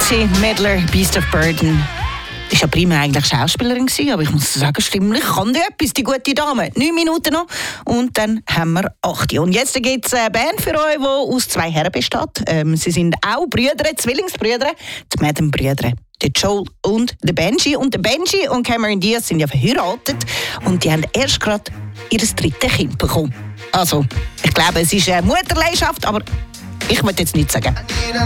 Betsy Midler, Beast of Burden. Ich war primär eigentlich Schauspielerin, aber ich muss sagen, stimmlich kann die etwas, die gute Dame. 9 Minuten noch und dann haben wir 8. Und jetzt gibt es eine Band für euch, die aus 2 Herren besteht. Sie sind auch Brüder, Zwillingsbrüder, die Madden-Brüder. Der Joel und der Benji. Und der Benji und Cameron Diaz sind ja verheiratet und die haben erst gerade ihr 3. Kind bekommen. Also, ich glaube, es ist eine Mutterleidenschaft, aber ich will jetzt nichts sagen.